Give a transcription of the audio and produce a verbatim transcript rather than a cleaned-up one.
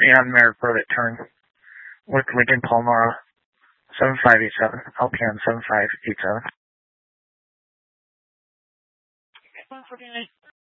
beyond Merrick Road at Turn with Lincoln Palmyra, seven five eight seven, L P N seven five eight seven.